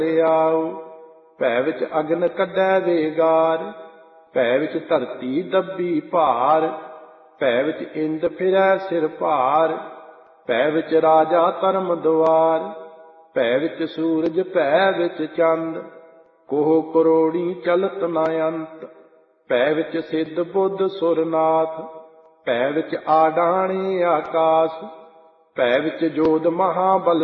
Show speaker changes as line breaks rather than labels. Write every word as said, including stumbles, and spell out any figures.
ਆਉ। ਭੈ ਵਿੱਚ ਅਗਨ ਕੱਢੈ ਵੇਗਾਰ, ਭੈ ਵਿੱਚ ਧਰਤੀ ਦੱਬੀ ਭਾਰ। ਭੈ ਵਿੱਚ ਇੰਦ ਫਿਰੈ ਸਿਰ ਭਾਰ, ਭੈ ਵਿੱਚ ਰਾਜਾ ਧਰਮ ਦੁਆਰ। ਭੈ ਵਿੱਚ ਸੂਰਜ ਭੈ ਵਿੱਚ ਚੰਦ, ਕੋਹ ਕਰੋੜੀ ਚਲਤ ਨ ਅੰਤ। ਭੈ ਵਿੱਚ ਸਿੱਧ ਬੁੱਧ ਸੁਰਨਾਥ, ਭੈ ਵਿੱਚ ਆਡਾਣੇ ਆਕਾਸ। ਭੈ ਵਿੱਚ ਜੋਧ ਮਹਾਬਲ